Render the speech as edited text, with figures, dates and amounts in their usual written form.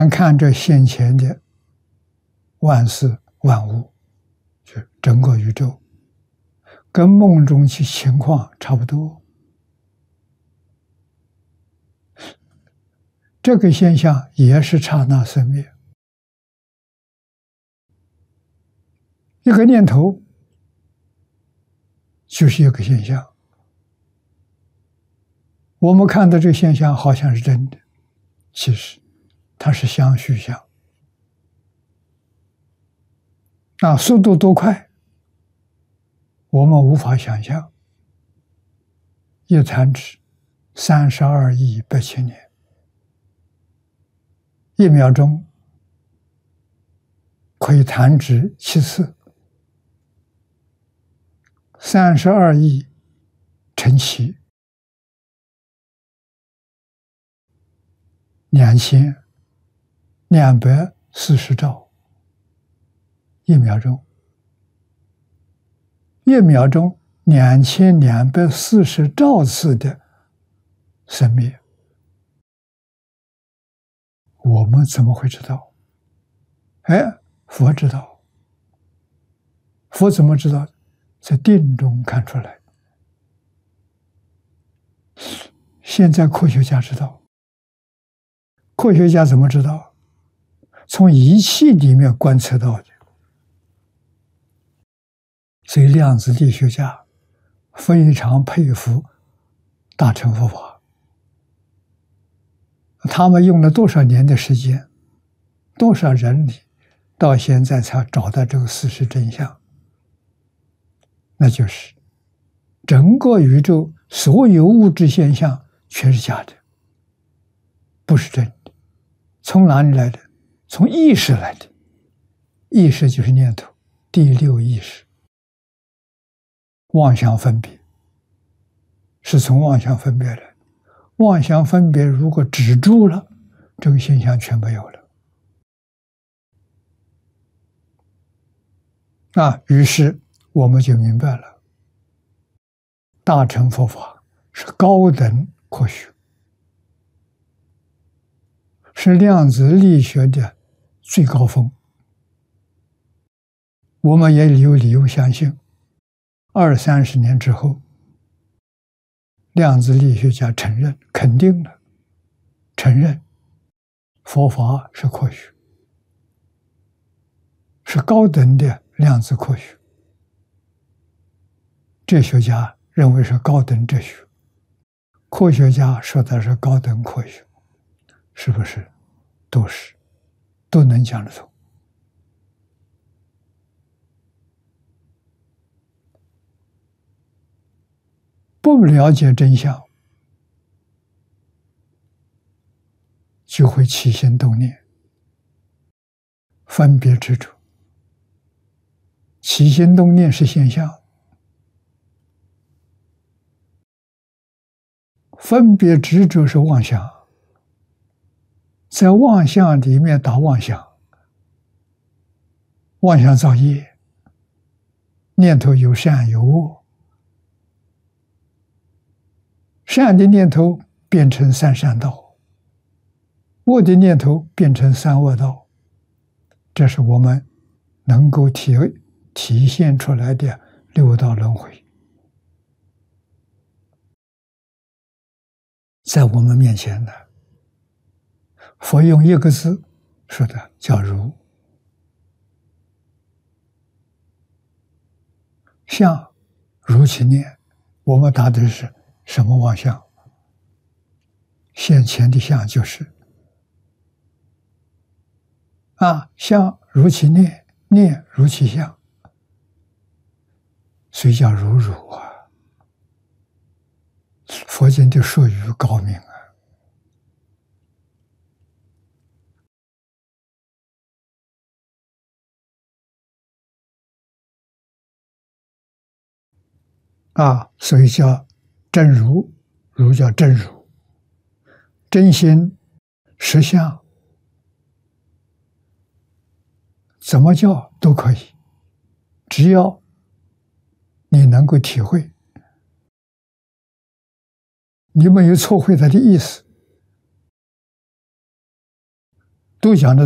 看这现前的万事万物，就整个宇宙，跟梦中其情况差不多。这个现象也是刹那生灭，一个念头就是一个现象。我们看到这个现象好像是真的，其实它是相续相。速度多快，我们无法想象。一弹指32亿8千年，1秒钟可以弹指7次，32亿乘7，2240兆，1秒钟，1秒钟2240兆次的生灭，我们怎么会知道？佛知道。佛怎么知道？在定中看出来。现在科学家知道。科学家怎么知道？从仪器里面观测到的。所以量子力学家非常佩服大乘佛法。他们用了多少年的时间，多少人力，到现在才找到这个事实真相。那就是整个宇宙所有物质现象全是假的，不是真的。从哪里来的？从意识来的。意识就是念头，第六意识。妄想分别是从妄想分别来的。妄想分别如果止住了，这个现象全没有了。于是我们就明白了，大乘佛法是高等科学，是量子力学的最高峰。我们也有理由相信，20-30年之后，量子力学家承认、肯定了，承认佛法是科学，是高等的量子科学。哲学家认为是高等哲学，科学家说的是高等科学，是不是？都是，都能讲得通。不了解真相，就会起心动念，分别执着。起心动念是现象，分别执着是妄想，在妄想里面打妄想，妄想造业，念头有善有恶，善的念头变成三善道，恶的念头变成三恶道，这是我们能够体现出来的六道轮回，在我们面前呢。佛用一个字说的叫如，相如其念，我们打的是什么妄想？现前的相就是相如其念，念如其相，所以叫如如啊。佛经的术语高明所以叫真如，如叫真如，真心实相，怎么叫都可以，只要你能够体会，你没有错会它的意思， 都讲的